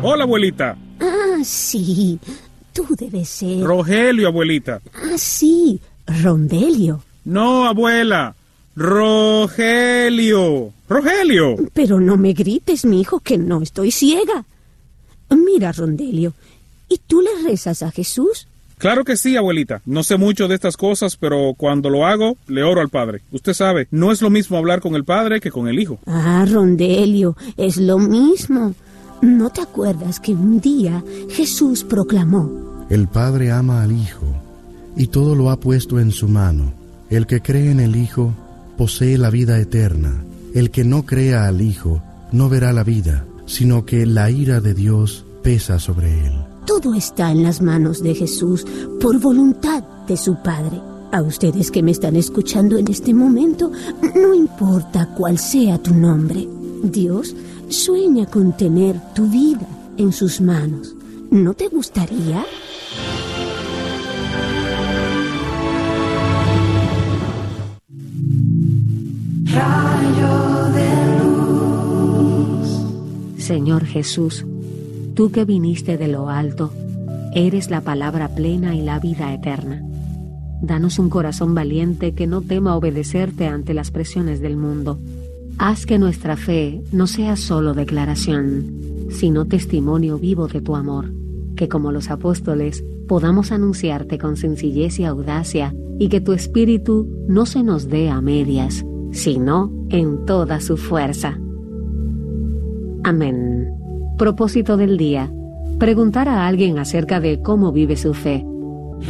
Hola, abuelita. Ah, sí. Tú debes ser... Rogelio, abuelita. Ah, sí. Rondelio. No, abuela. Rogelio. Rogelio. Pero no me grites, mi hijo, que no estoy ciega. Mira, Rondelio, ¿y tú le rezas a Jesús? Claro que sí, abuelita. No sé mucho de estas cosas, pero cuando lo hago, le oro al Padre. Usted sabe, no es lo mismo hablar con el Padre que con el Hijo. Ah, Rondelio, es lo mismo. ¿No te acuerdas que un día Jesús proclamó: El Padre ama al Hijo, y todo lo ha puesto en su mano. El que cree en el Hijo posee la vida eterna. El que no crea al Hijo no verá la vida, sino que la ira de Dios pesa sobre él. Todo está en las manos de Jesús por voluntad de su Padre. A ustedes que me están escuchando en este momento, no importa cuál sea tu nombre, Dios sueña con tener tu vida en sus manos. ¿No te gustaría? Rayo de luz. Señor Jesús, tú que viniste de lo alto, eres la palabra plena y la vida eterna. Danos un corazón valiente que no tema obedecerte ante las presiones del mundo. Haz que nuestra fe no sea solo declaración, sino testimonio vivo de tu amor, que como los apóstoles podamos anunciarte con sencillez y audacia, y que tu espíritu no se nos dé a medias, sino en toda su fuerza. Amén. Propósito del día: preguntar a alguien acerca de cómo vive su fe.